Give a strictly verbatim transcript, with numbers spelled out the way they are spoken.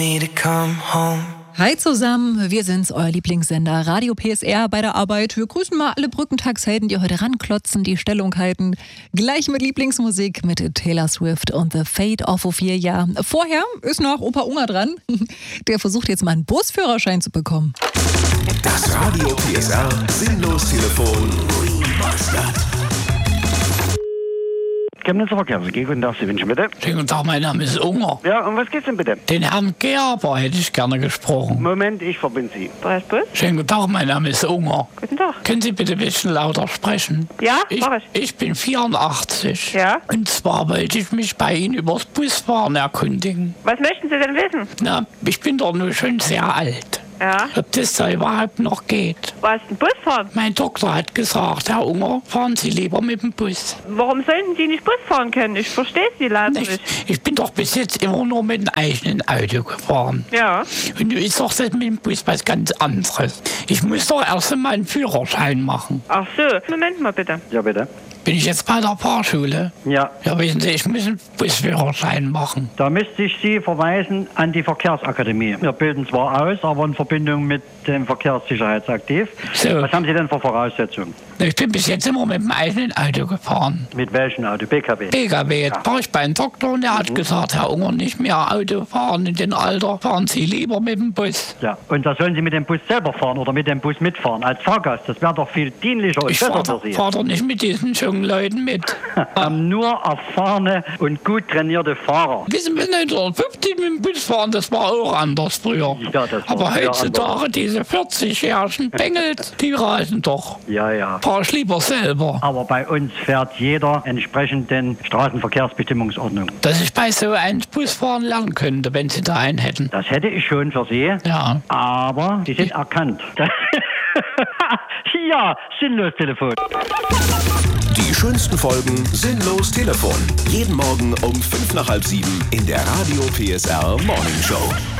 Hi zusammen, wir sind's, euer Lieblingssender Radio P S R bei der Arbeit. Wir grüßen mal alle Brückentagshelden, die heute ranklotzen, die Stellung halten. Gleich mit Lieblingsmusik mit Taylor Swift und The Fate of Ophelia. Vorher ist noch Opa Unger dran. Der versucht jetzt mal einen Busführerschein zu bekommen. Das Radio P S R Sinnlos-Telefon Remastered. Chemnitzer Verkehrs-A G, guten Tag, Sie wünschen bitte. Schönen guten Tag, mein Name ist Unger. Ja, um was geht's denn bitte? Den Herrn Gerber hätte ich gerne gesprochen. Moment, ich verbinde Sie. Preisbus? Schönen guten Tag, mein Name ist Unger. Guten Tag. Können Sie bitte ein bisschen lauter sprechen? Ja, ich, mach ich. Ich bin vierundachtzig. Ja? Und zwar wollte ich mich bei Ihnen über das Busfahren erkundigen. Was möchten Sie denn wissen? Na, ich bin doch nur schon sehr alt. Ja? Ob das da überhaupt noch geht. Was, ein Bus fahren? Mein Doktor hat gesagt, Herr Unger, fahren Sie lieber mit dem Bus. Warum sollten Sie nicht Bus fahren können? Ich verstehe Sie leider Nicht? nicht. Ich bin doch bis jetzt immer nur mit dem eigenen Auto gefahren. Ja. Und nun ist doch das mit dem Bus was ganz anderes. Ich muss doch erst einmal einen Führerschein machen. Ach so, Moment mal bitte. Ja, bitte. Bin ich jetzt bei der Fahrschule? Ja, Ja, wissen Sie, ich muss einen Busführerschein machen. da müsste ich Sie verweisen an die Verkehrsakademie. Wir bilden zwar aus, aber in Verbindung mit dem Verkehrssicherheitsaktiv. So. Was haben Sie denn für Voraussetzungen? Ich bin bis jetzt immer mit dem eigenen Auto gefahren. Mit welchem Auto? B K W? P K W. Jetzt war ich beim Doktor und der hat gesagt, Herr Unger, nicht mehr Auto fahren in dem Alter. Fahren Sie lieber mit dem Bus. Ja, und da sollen Sie mit dem Bus selber fahren oder mit dem Bus mitfahren als Fahrgast. Das wäre doch viel dienlicher und Ich besser fahre für Sie. fahr doch nicht mit diesen jungen Leuten mit. Haben nur erfahrene und gut trainierte Fahrer. Wissen wir neunzehnhundertfünfzig mit dem Bus fahren, das war auch anders früher. Ja, das war Aber früher heutzutage, anders. diese vierzigjährigen Bengels, die reisen doch. Ja, ja. Fahr ich lieber selber. Aber bei uns fährt jeder entsprechend den Straßenverkehrsbestimmungsordnung. Dass ich bei so einem Busfahren lernen könnte, wenn Sie da einen hätten. Das hätte ich schon für Sie, Ja. aber Sie sind erkannt. Ja, sinnlos Telefon. Die schönsten Folgen Sinnlos Telefon. Jeden Morgen um fünf nach halb sieben in der Radio P S R Morning Show.